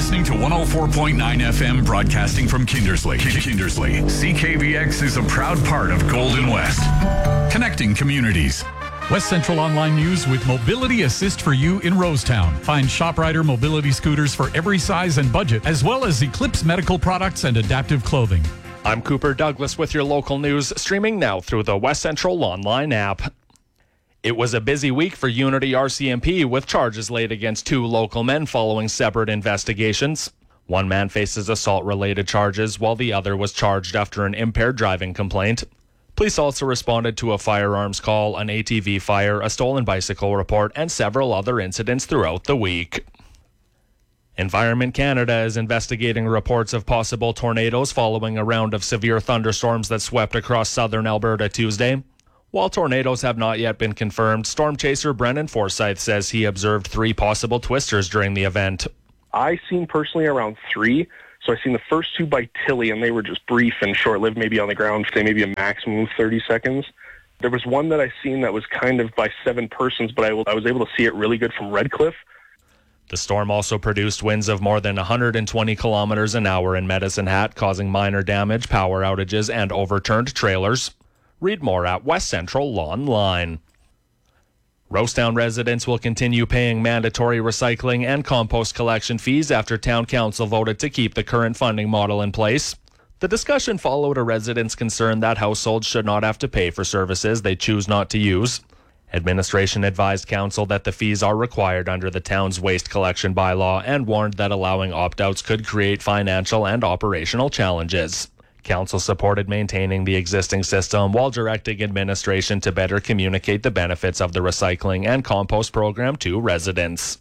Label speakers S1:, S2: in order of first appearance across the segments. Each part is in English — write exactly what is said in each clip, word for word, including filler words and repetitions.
S1: listening to one oh four point nine F M broadcasting from Kindersley. Kindersley. C K V X is a proud part of Golden West. Connecting communities.
S2: West Central Online News with Mobility Assist for you in Rosetown. Find ShopRider mobility scooters for every size and budget, as well as Eclipse medical products and adaptive clothing.
S3: I'm Cooper Douglas with your local news, streaming now through the West Central Online app. It was a busy week for Unity R C M P, with charges laid against two local men following separate investigations. One man faces assault-related charges, while the other was charged after an impaired driving complaint. Police also responded to a firearms call, an A T V fire, a stolen bicycle report, and several other incidents throughout the week. Environment Canada is investigating reports of possible tornadoes following a round of severe thunderstorms that swept across southern Alberta Tuesday. While tornadoes have not yet been confirmed, storm chaser Brennan Forsyth says he observed three possible twisters during the event.
S4: I seen personally around three. So I seen the first two by Tilly, and they were just brief and short-lived, maybe on the ground for maybe a maximum of thirty seconds. There was one that I seen that was kind of by seven persons, but I, will, I was able to see it really good from Redcliffe.
S3: The storm also produced winds of more than one hundred twenty kilometers an hour in Medicine Hat, causing minor damage, power outages, and overturned trailers. Read more at West Central Online. Rosetown residents will continue paying mandatory recycling and compost collection fees after Town Council voted to keep the current funding model in place. The discussion followed a resident's concern that households should not have to pay for services they choose not to use. Administration advised Council that the fees are required under the town's waste collection bylaw and warned that allowing opt-outs could create financial and operational challenges. Council supported maintaining the existing system while directing administration to better communicate the benefits of the recycling and compost program to residents.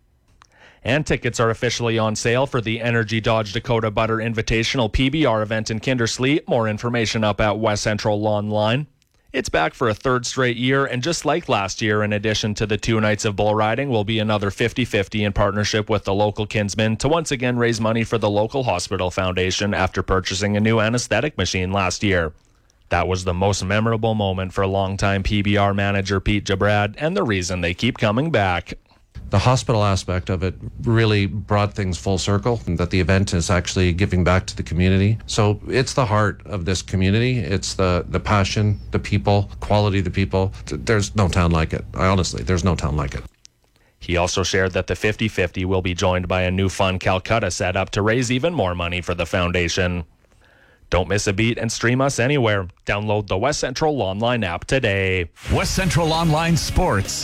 S3: And tickets are officially on sale for the Energy Dodge Dakota Butter Invitational P B R event in Kindersley. More information up at West Central Online. It's back for a third straight year, and just like last year, in addition to the two nights of bull riding, will be another fifty-fifty in partnership with the local Kinsmen to once again raise money for the local hospital foundation after purchasing a new anesthetic machine last year. That was the most memorable moment for longtime P B R manager Pete Jabrad, and the reason they keep coming back.
S5: The hospital aspect of it really brought things full circle, and that the event is actually giving back to the community. So it's the heart of this community. It's the, the passion, the people, quality of the people. There's no town like it. I honestly, there's no town like it.
S3: He also shared that the fifty-fifty will be joined by a new Fun Calcutta setup to raise even more money for the foundation. Don't miss a beat and stream us anywhere. Download the West Central Online app today.
S1: West Central Online Sports.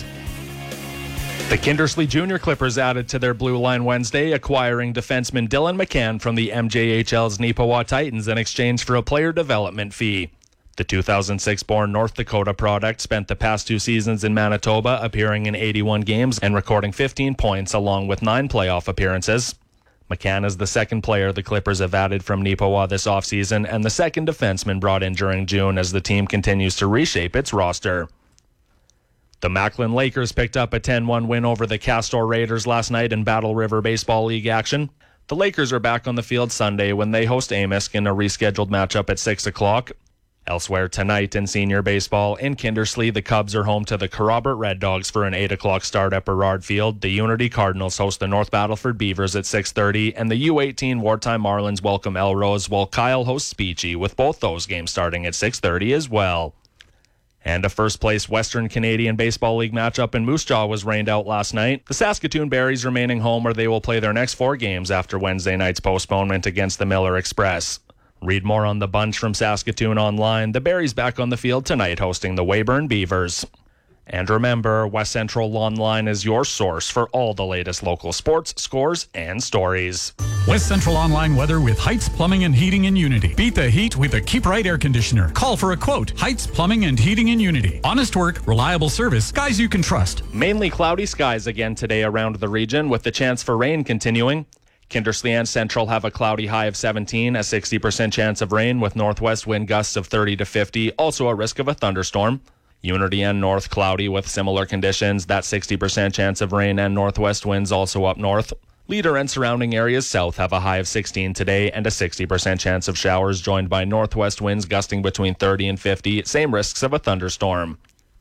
S3: The Kindersley Junior Clippers added to their blue line Wednesday, acquiring defenseman Dylan McCann from the M J H L's Neepawa Titans in exchange for a player development fee. The two thousand six-born North Dakota product spent the past two seasons in Manitoba, appearing in eighty-one games and recording fifteen points along with nine playoff appearances. McCann is the second player the Clippers have added from Neepawa this offseason and the second defenseman brought in during June as the team continues to reshape its roster. The Macklin Lakers picked up a ten one win over the Castor Raiders last night in Battle River Baseball League action. The Lakers are back on the field Sunday when they host Amisk in a rescheduled matchup at six o'clock. Elsewhere tonight in senior baseball, in Kindersley, the Cubs are home to the Kerrobert Red Dogs for an eight o'clock start at Burrard Field. The Unity Cardinals host the North Battleford Beavers at six thirty, and the U eighteen Wartime Marlins welcome Elrose, while Kyle hosts Beachy, with both those games starting at six thirty as well. And a first-place Western Canadian Baseball League matchup in Moose Jaw was rained out last night. The Saskatoon Berries remaining home where they will play their next four games after Wednesday night's postponement against the Miller Express. Read more on the bunch from Saskatoon online. The Berries back on the field tonight hosting the Weyburn Beavers. And remember, West Central Online is your source for all the latest local sports, scores, and stories.
S2: West Central Online weather with Heights Plumbing and Heating in Unity. Beat the heat with a Keep Right air conditioner. Call for a quote. Heights Plumbing and Heating in Unity. Honest work, reliable service, guys you can trust.
S3: Mainly cloudy skies again today around the region, with the chance for rain continuing. Kindersley and Central have a cloudy high of seventeen, a sixty percent chance of rain with northwest wind gusts of thirty to fifty, also a risk of a thunderstorm. Unity and North cloudy with similar conditions, that sixty percent chance of rain and northwest winds also up north. Leader and surrounding areas south have a high of sixteen today and a sixty percent chance of showers, joined by northwest winds gusting between thirty and fifty, same risks of a thunderstorm.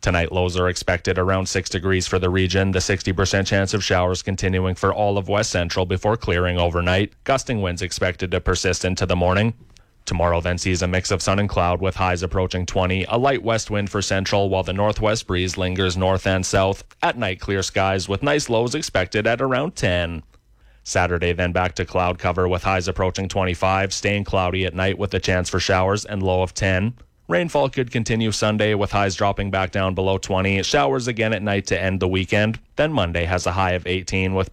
S3: Tonight, lows are expected around six degrees for the region. The sixty percent chance of showers continuing for all of West Central before clearing overnight. Gusting winds expected to persist into the morning. Tomorrow then sees a mix of sun and cloud with highs approaching twenty. A light west wind for Central while the northwest breeze lingers north and south. At night, clear skies with nice lows expected at around ten. Saturday then back to cloud cover with highs approaching twenty-five. Staying cloudy at night with a chance for showers and low of ten. Rainfall could continue Sunday with highs dropping back down below twenty. Showers again at night to end the weekend. Then Monday has a high of eighteen with